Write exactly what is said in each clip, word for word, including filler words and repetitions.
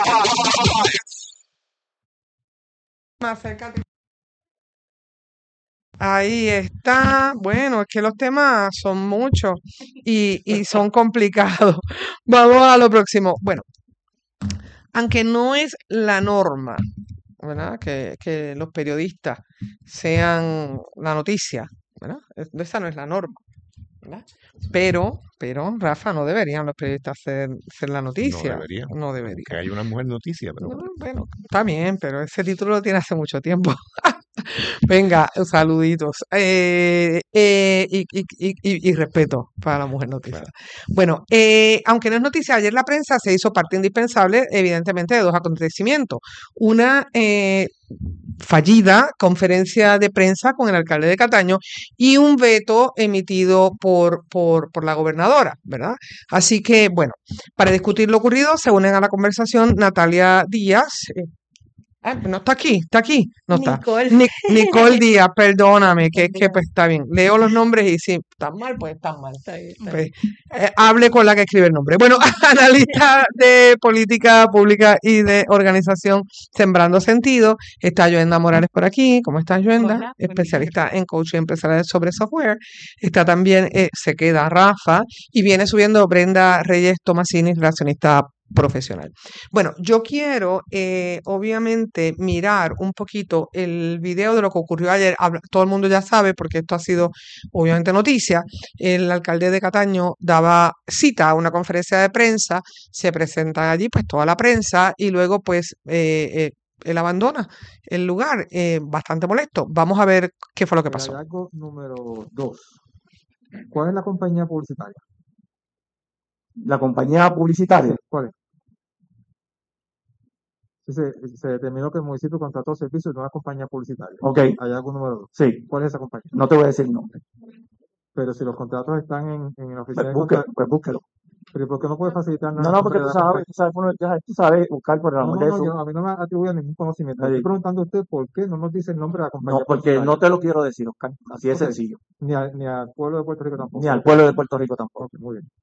Acércate. Ahí está. Bueno, es que los temas son muchos y, y son complicados. Vamos a lo próximo. Bueno, aunque no es la norma, ¿verdad? Que, que los periodistas sean la noticia, ¿verdad? Es- Esa no es la norma, ¿verdad? Pero, pero, Rafa, no deberían los periodistas ser, ser la No noticia. debería, No aunque deberían. hay una mujer noticia, pero No, bueno. bueno, está bien, pero ese título lo tiene hace mucho tiempo. Venga, saluditos. Eh, eh, y, y- y- y- y respeto para la mujer noticia. Claro. Bueno, eh, aunque no es noticia, ayer la prensa se hizo parte indispensable, evidentemente, de dos acontecimientos. Una eh, fallida conferencia de prensa con el alcalde de Cataño y un veto emitido por, por, por la gobernadora, ¿verdad? Así que, bueno, para discutir lo ocurrido se unen a la conversación Natalia Díaz. eh, Ah, no está aquí, está aquí, no está. Nicole. Ni- Nicole Díaz, perdóname, que, que pues está bien. Leo los nombres y si están mal, pues están mal. Está bien, está Pues, eh, hable con la que escribe el nombre. Bueno, analista de política pública y de organización Sembrando Sentido. Está Yoenda Morales por aquí. ¿Cómo estás, Yoenda? Hola, buen día. Especialista en coaching empresarial sobre software. Está también, eh, se queda Rafa y viene subiendo Brenda Reyes Tomasini, relacionista profesional. Bueno, yo quiero, eh, obviamente, mirar un poquito el video de lo que ocurrió ayer. Habla- Todo el mundo ya sabe, porque esto ha sido, obviamente, noticia. El alcalde de Cataño daba cita a una conferencia de prensa, se presenta allí, pues, toda la prensa, y luego, pues, eh, eh, él abandona el lugar, eh, bastante molesto. Vamos a ver qué fue lo que El pasó. hallazgo número dos. ¿Cuál es la compañía publicitaria? La compañía publicitaria, ¿Cuál es? Sí, Se, se determinó que el municipio contrató servicios de una compañía publicitaria. ok, Hallazgo número dos. sí, ¿Cuál es esa compañía? no te voy a decir el nombre. Pero si los contratos están en, en la oficina Pues de búsquelo, contratos, pues búsquelo. pero ¿por qué no puede facilitarnos No, el no, nombre porque de tú la sabes, compañía? tú sabes, uno- ya- tú sabes buscar por el No, amor no, de no, eso. yo, a mí no me atribuye ningún conocimiento. Nadie- Estoy preguntando a usted por qué no nos dice el nombre de la compañía No, porque publicitaria. no te lo quiero decir, Oscar. Así de Ok. sencillo. Ni, a- ni al pueblo de Puerto Rico tampoco. Ni al Ok. pueblo de Puerto Rico tampoco. Ok, muy bien.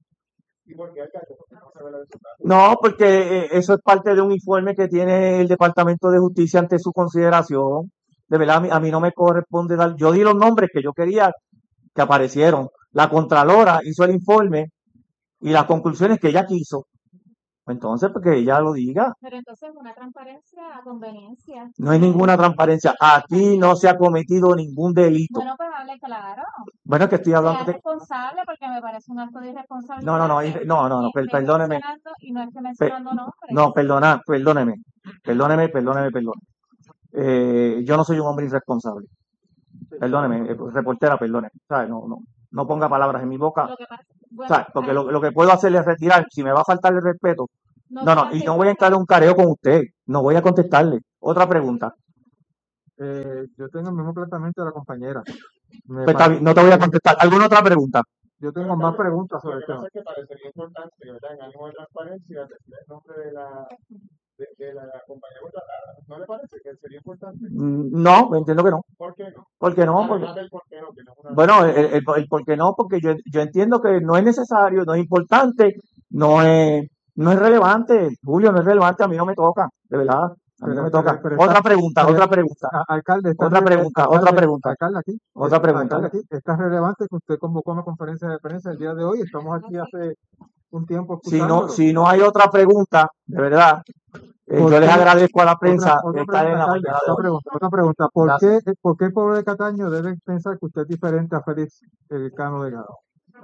No, porque eh, eso es parte de un informe que tiene el Departamento de Justicia ante su consideración. De verdad, a mí, a mí no me corresponde dar. Yo di los nombres que yo quería que aparecieron. La Contralora hizo el informe y las conclusiones que ella quiso. Entonces, porque ella lo diga. Pero entonces una transparencia a conveniencia. No hay ninguna transparencia. Aquí no se ha cometido ningún delito. Bueno, pues hable claro. Bueno, es que estoy hablando Sea de... responsable porque me parece un acto de irresponsabilidad. No, no, no, que- ir- no, no, no, que per- esté perdóneme. mencionando y no esté Pe- mencionando nombres. no, perdona, perdóneme. Perdóneme, perdóneme, perdóneme. Eh, yo no soy un hombre irresponsable. Perdóneme, eh, reportera, perdóneme. ¿Sabe? No, no, no ponga palabras en mi boca. Lo que pasa, bueno, ¿Sabe? Porque lo, lo que puedo hacer es retirar. Si me va a faltar el respeto. No, no, y no voy a entrar en un careo con usted. No voy a contestarle. Otra pregunta. Eh, yo tengo el mismo planteamiento de la compañera. Me Pues está pare- bien, no te voy a contestar. ¿Alguna otra pregunta? Yo tengo más preguntas sobre el Lo que tema. pasa es que parecería importante, ¿verdad? En ánimo de transparencia, decir el nombre de la, de, de la compañía contratada. ¿No le parece que sería importante? Mm, No, entiendo que no. ¿Por qué no? ¿Por qué no? Porque, Además del por qué no, que no es una... bueno, el, el, el por qué no, porque yo, yo entiendo que no es necesario, no es importante, no es, no es relevante, Julio, no es relevante, a mí no me toca, de verdad, a mí no me Pero- toca. pero- pero Otra está- pregunta, pero- otra pregunta, A- alcalde, está otra re- pregunta, alcalde, otra pregunta, Alcalde, aquí. otra pregunta. Alcalde, aquí. Está relevante que usted convocó una conferencia de prensa el día de hoy. Estamos aquí hace un tiempo Si no, escuchándolo. si no hay otra pregunta, de verdad, eh, ¿Por yo les qué? agradezco a la prensa Otra, otra estar en pregunta, la alcalde, mañana de otra hoy. pregunta, otra pregunta. ¿Por Gracias. qué, ¿Por qué el pueblo de Cataño debe pensar que usted es diferente a Félix el Cano Delgado?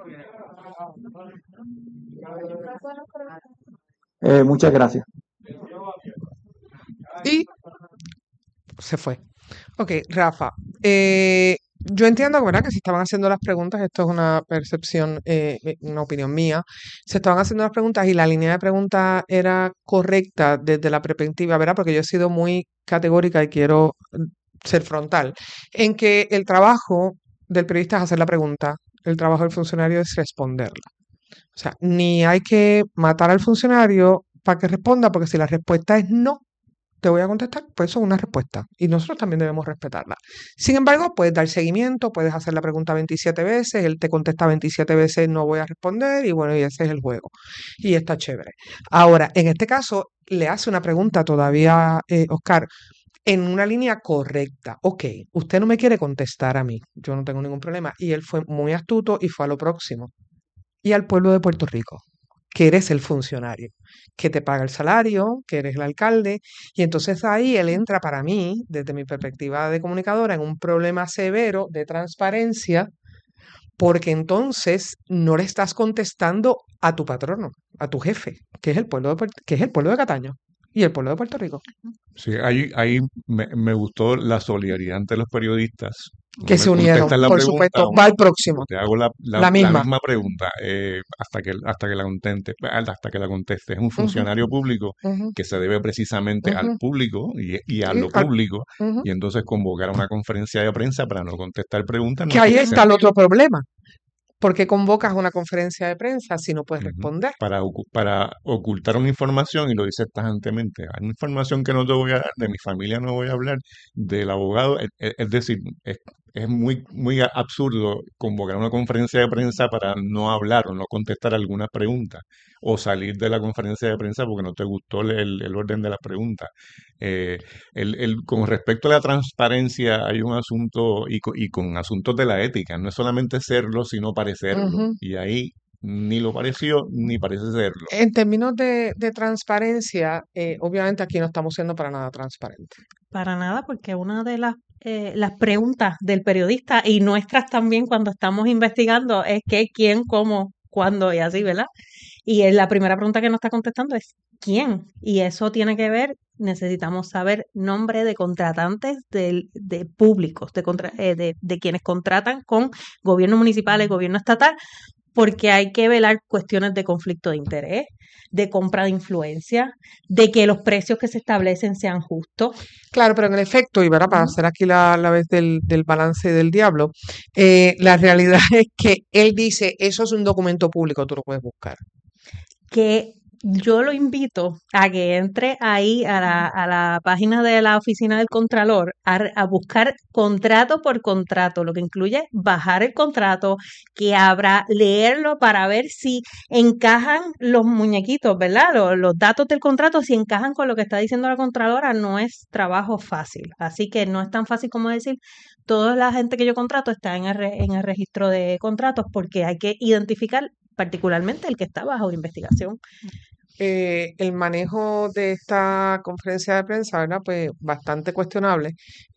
Eh, muchas gracias. Y se fue. Ok, Rafa. eh, yo entiendo, ¿verdad?, que se estaban haciendo las preguntas, esto es una percepción, eh, eh, una opinión mía, se estaban haciendo las preguntas y la línea de preguntas era correcta desde la perspectiva, ¿verdad? Porque yo he sido muy categórica y quiero mm, ser frontal, en que el trabajo del periodista es hacer la pregunta, el trabajo del funcionario es responderla. O sea, ni hay que matar al funcionario para que responda, porque si la respuesta es no, te voy a contestar, pues eso es una respuesta y nosotros también debemos respetarla. Sin embargo, puedes dar seguimiento, puedes hacer la pregunta veintisiete veces, él te contesta veintisiete veces, no voy a responder y bueno, y ese es el juego. Y está chévere. Ahora, en este caso, le hace una pregunta todavía, eh, Oscar, en una línea correcta. Ok, usted no me quiere contestar a mí, yo no tengo ningún problema. Y él fue muy astuto y fue a lo próximo. Y al pueblo de Puerto Rico, que eres el funcionario, que te paga el salario, que eres el alcalde, y entonces ahí él entra para mí, desde mi perspectiva de comunicadora, en un problema severo de transparencia, porque entonces no le estás contestando a tu patrono, a tu jefe, que es el pueblo de, Puert- que es el pueblo de Cataño y el pueblo de Puerto Rico, Sí, ahí, ahí me, me gustó la solidaridad entre los periodistas. No que me se unieron, contestas la por pregunta, supuesto, va al próximo, te hago la, la, la la misma. misma pregunta eh, hasta que, hasta que la conteste, hasta que la conteste. Es un Ujú, funcionario público ujú, que se debe precisamente al ujú, público y, y a y lo al- público, ujú. y entonces convocar a una conferencia de prensa para no contestar preguntas no Que ahí tiene está el sentido. otro problema. ¿Por qué convocas una conferencia de prensa si no puedes Ujú. responder? Para, ocu- para ocultar una información, y lo dices tajantemente, hay una información que no te voy a dar, de mi familia no voy a hablar, del abogado, es, es- es decir, es, es muy, muy a- absurdo convocar una conferencia de prensa para no hablar o no contestar algunas preguntas, o salir de la conferencia de prensa porque no te gustó el, el orden de las preguntas. Eh, el, el- con respecto a la transparencia, hay un asunto, y, co- y con asuntos de la ética, no es solamente serlo, sino parecerlo. Ujú. Y ahí ni lo pareció, ni parece serlo. En términos de, de transparencia, eh, obviamente aquí no estamos siendo para nada transparentes. Para nada, porque una de las, eh, las preguntas del periodista y nuestras también cuando estamos investigando es qué, quién, cómo, cuándo y así, ¿verdad? Y es la primera pregunta que nos está contestando es ¿quién? Y eso tiene que ver, necesitamos saber nombre de contratantes del- de, públicos, de, contra- eh, de, de quienes contratan con gobierno municipal y gobierno estatal, porque hay que velar cuestiones de conflicto de interés, de compra de influencia, de que los precios que se establecen sean justos. Claro, pero en efecto, y ¿verdad? Para Ujú. hacer aquí la, la vez del, del balance del diablo, eh, la realidad es que él dice, eso es un documento público, tú lo puedes buscar. Que yo lo invito a que entre ahí a la, a la página de la oficina del Contralor a, re- a buscar contrato por contrato, lo que incluye bajar el contrato, que abra, leerlo para ver si encajan los muñequitos, ¿verdad? Los, los datos del contrato, si encajan con lo que está diciendo la Contralora, no es trabajo fácil. Así que no es tan fácil como decir, toda la gente que yo contrato está en el, re- en el registro de contratos porque hay que identificar particularmente el que está bajo investigación. Eh, el manejo de esta conferencia de prensa, ¿verdad? Pues bastante cuestionable.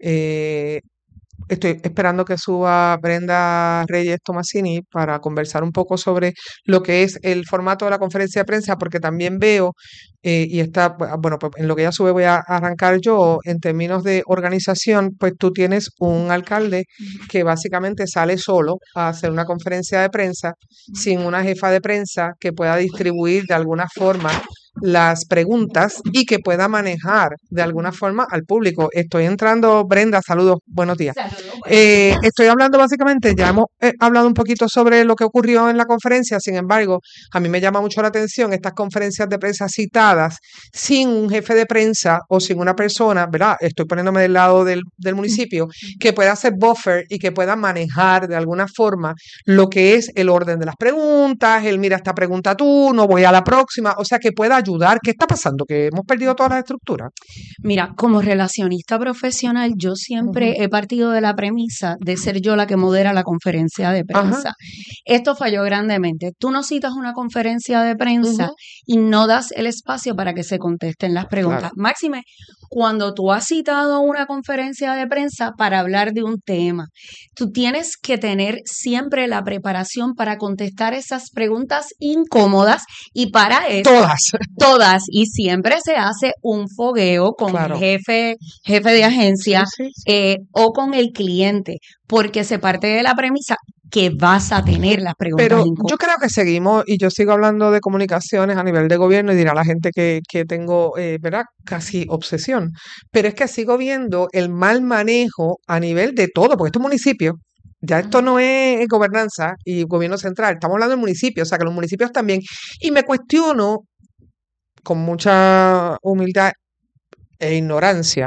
Eh, Estoy esperando que suba Brenda Reyes Tomasini para conversar un poco sobre lo que es el formato de la conferencia de prensa, porque también veo, eh, y está, bu- bueno, pues en lo que ella sube voy a arrancar yo, en términos de organización, pues tú tienes un alcalde que básicamente sale solo a hacer una conferencia de prensa sin una jefa de prensa que pueda distribuir de alguna forma las preguntas y que pueda manejar de alguna forma al público. Estoy entrando, Brenda, saludos, buenos días. Saludos, buenos Eh, días. estoy hablando básicamente, ya hemos eh, hablado un poquito sobre lo que ocurrió en la conferencia, sin embargo, a mí me llama mucho la atención estas conferencias de prensa citadas sin un jefe de prensa o sin una persona, ¿verdad? Estoy poniéndome del lado del, del municipio, que pueda hacer buffer y que pueda manejar de alguna forma lo que es el orden de las preguntas, el mira esta pregunta tú, no voy a la próxima, o sea, que pueda ayudar. ¿Qué está pasando? ¿Que hemos perdido todas las estructuras? Mira, como relacionista profesional, yo Ujú. siempre he partido de la premisa de ser yo la que modera la conferencia de Ajá. prensa. Esto falló grandemente. Tú no citas una conferencia de prensa Ujú. y no das el espacio para que se contesten las preguntas. Claro. Máxime, cuando tú has citado una conferencia de prensa para hablar de un tema, tú tienes que tener siempre la preparación para contestar esas preguntas incómodas y para eso Todas. todas y siempre se hace un fogueo con Claro. el jefe, jefe de Sí, agencia sí, sí. eh, o con el cliente, porque se parte de la premisa que vas a tener las preguntas Pero yo incómodas. creo que seguimos, y yo sigo hablando de comunicaciones a nivel de gobierno, y dirá la gente que, que tengo, eh, ¿verdad? Casi obsesión. Pero es que sigo viendo el mal manejo a nivel de todo, porque estos municipios, ya esto Ujú. no es gobernanza y gobierno central, estamos hablando del municipio, o sea que los municipios también. Y me cuestiono con mucha humildad e ignorancia,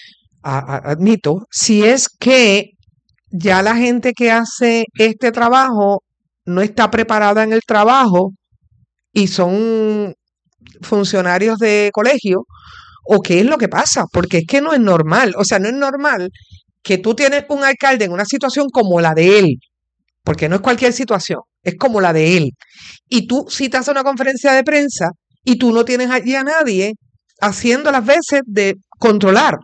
a- a- admito, si es que ya la gente que hace este trabajo no está preparada en el trabajo y son funcionarios de colegio, o qué es lo que pasa, porque es que no es normal, o sea, no es normal que tú tienes un alcalde en una situación como la de él, porque no es cualquier situación, es como la de él, y tú citas a una conferencia de prensa y tú no tienes allí a nadie haciendo las veces de controlar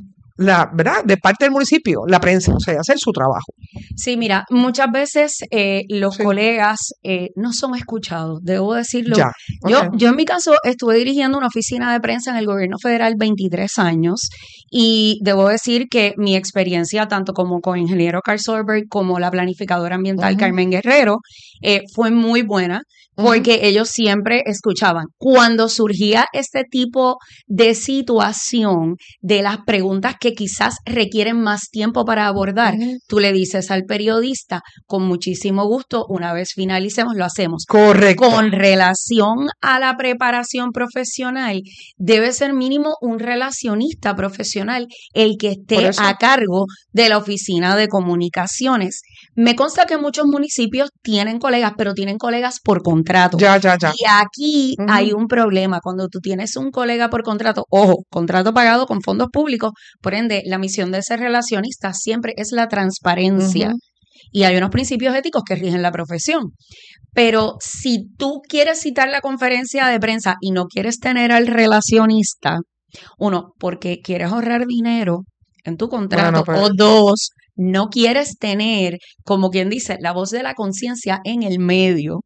la, ¿verdad? De parte del municipio, la prensa, o sea, hacer su trabajo. Sí, mira, muchas veces eh, los Sí. colegas eh, no son escuchados, debo decirlo. Ya, Yo, ok. yo en mi caso estuve dirigiendo una oficina de prensa en el gobierno federal veintitrés años y debo decir que mi experiencia tanto como con ingeniero Carl Solberg como la planificadora ambiental Ujú, Carmen Guerrero eh, fue muy buena ujú. porque ellos siempre escuchaban. Cuando surgía este tipo de situación de las preguntas que quizás requieren más tiempo para abordar, Ujú. tú le dices al periodista, con muchísimo gusto, una vez finalicemos, lo hacemos. Correcto. Con relación a la preparación profesional, debe ser mínimo un relacionista profesional el que Por esté eso. a cargo de la oficina de comunicaciones. Me consta que muchos municipios tienen colegas, pero tienen colegas por contrato. Ya, ya, ya. Y aquí Ujú. hay un problema. Cuando tú tienes un colega por contrato, ojo, contrato pagado con fondos públicos, por ende, la misión de ser relacionista siempre es la transparencia. Ujú. Y hay unos principios éticos que rigen la profesión. Pero si tú quieres citar la conferencia de prensa y no quieres tener al relacionista, uno, porque quieres ahorrar dinero en tu contrato, Bueno, pues, o dos, no quieres tener, como quien dice, la voz de la conciencia en el medio,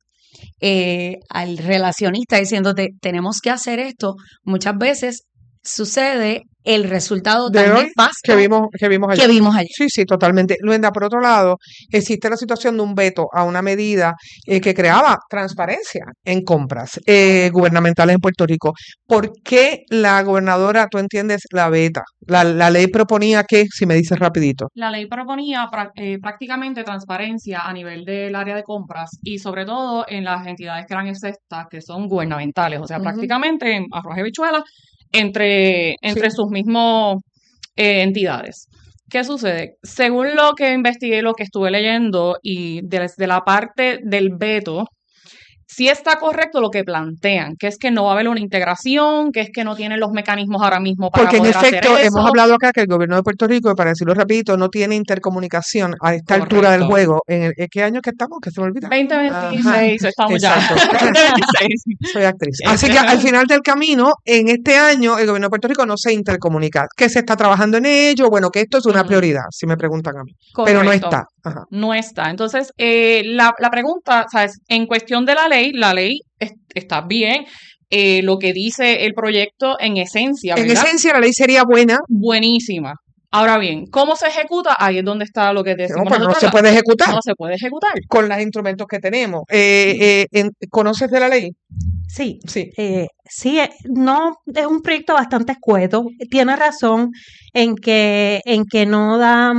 eh, al relacionista diciéndote, tenemos que hacer esto, muchas veces sucede el resultado de tan hoy que nefasto vimos, que vimos que ayer. vimos ayer. Sí, sí, totalmente. Luenda, por otro lado, existe la situación de un veto a una medida eh, que creaba transparencia en compras eh, gubernamentales en Puerto Rico. ¿Por qué la gobernadora, tú entiendes, la veta? La, la ley proponía que, si me dices rapidito. La ley proponía pra- eh, prácticamente transparencia a nivel del área de compras y sobre todo en las entidades que eran exentas, que son gubernamentales, o sea, Ujú. prácticamente en arroz y habichuela entre, entre Sí. sus mismos eh, entidades. ¿Qué sucede? Según lo que investigué, lo que estuve leyendo y desde la parte del veto, sí está correcto lo que plantean, que es que no va a haber una integración, que es que no tienen los mecanismos ahora mismo para Porque en poder hacer efecto, hemos eso. hablado acá que el gobierno de Puerto Rico, y para decirlo rapidito, no tiene intercomunicación a esta altura del Correcto. juego. ¿En, el, ¿en qué año que estamos? Que se me olvida. veinte Ajá, veintiséis, estamos ya. exacto. veinte veintiséis. Soy actriz. Así que al final del camino, en este año, el gobierno de Puerto Rico no se intercomunica. Que se está trabajando en ello, bueno, que esto es una Ujú. prioridad, si me preguntan a mí. Pero no Correcto. está. Ajá. No está. Entonces, eh, la, la pregunta, ¿sabes? En cuestión de la ley, la ley es- está bien. Eh, lo que dice el proyecto en esencia, En ¿verdad? esencia, la ley sería buena, Buenísima. Ahora bien, ¿cómo se ejecuta? Ahí es donde está lo que no, decimos pero no nosotros, se la- puede ejecutar no se puede ejecutar. con los instrumentos que tenemos. Eh, eh, en- ¿conoces de la ley? Sí, Sí. eh, sí, eh, no, es un proyecto bastante escueto. Tiene razón en que, en que no da